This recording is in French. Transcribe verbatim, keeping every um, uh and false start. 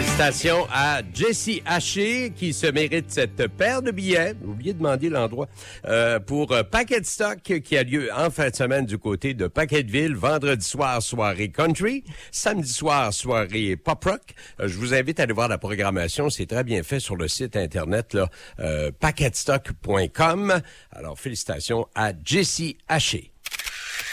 Félicitations à Jessie Haché qui se mérite cette paire de billets. J'ai oublié de demander l'endroit euh, pour euh, Paquet Stock qui a lieu en fin de semaine du côté de Paquetteville. Vendredi soir, soirée country. Samedi soir, soirée pop rock. Euh, je vous invite à aller voir la programmation. C'est très bien fait sur le site internet là, euh, paquet stock point com. Alors félicitations à Jessie Haché.